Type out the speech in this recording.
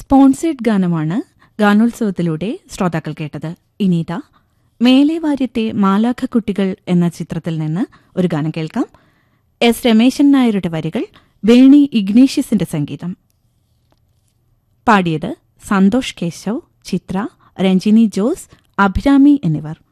പോൺസേഡ് ഗാനമാണ് ഗാനോത്സവത്തിലൂടെ ശ്രോതാക്കൾ കേട്ടത്. ഇനിതാ മേലെ വാര്യത്തെ മാലാഖക്കുട്ടികൾ എന്ന ചിത്രത്തിൽ നിന്ന് ഒരു ഗാനം കേൾക്കാം. എസ് രമേശൻ നായരുടെ വരികൾ, വേണി ഇഗ്നേഷ്യസിന്റെ സംഗീതം. പാടിയത് സന്തോഷ് കേശവ്, ചിത്ര, രഞ്ജിനി ജോസ്, അഭിരാമി എന്നിവർ.